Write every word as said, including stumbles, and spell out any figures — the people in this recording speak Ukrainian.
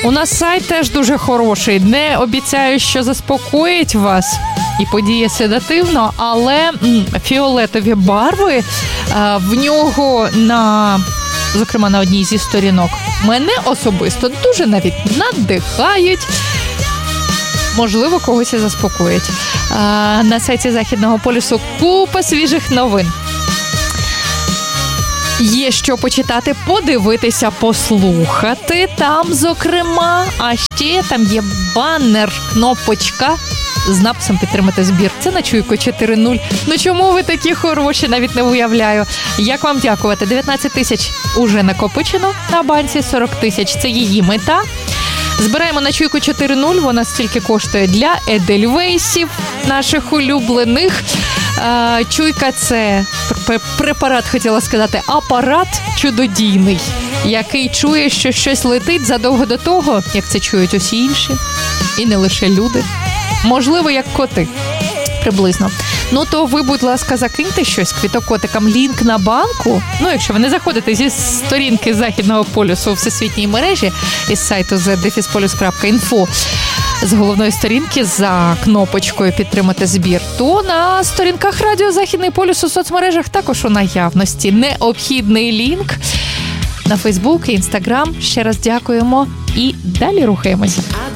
У нас сайт теж дуже хороший. Не обіцяю, що заспокоїть вас і подіє седативно, але м, фіолетові барви е, в нього на, зокрема, на одній зі сторінок мене особисто дуже навіть надихають. Можливо, когось і заспокоїть. Е, на сайті Західного полюсу купа свіжих новин. Є що почитати, подивитися, послухати там, зокрема. А ще там є банер, кнопочка з написом «Підтримати збір». Це на Чуйку чотири нуль. Ну чому ви такі хороші, навіть не уявляю. Як вам дякувати? дев'ятнадцять тисяч уже накопичено на банці, сорок тисяч – це її мета. Збираємо на Чуйку чотири нуль, вона стільки коштує для едельвейсів, наших улюблених. Чуйка – це препарат, хотіла сказати, апарат чудодійний, який чує, що щось летить задовго до того, як це чують усі інші, і не лише люди. Можливо, як коти. Приблизно. Ну, то ви, будь ласка, закиньте щось квітокотикам, лінк на банку. Ну, якщо ви не заходите зі сторінки Західного полюсу у всесвітній мережі із сайту зет дефіс полюс крапка інфо, з головної сторінки за кнопочкою «Підтримати збір», то на сторінках Радіо Західний полюс у соцмережах також у наявності. Необхідний лінк на Фейсбук і Інстаграм. Ще раз дякуємо і далі рухаємося.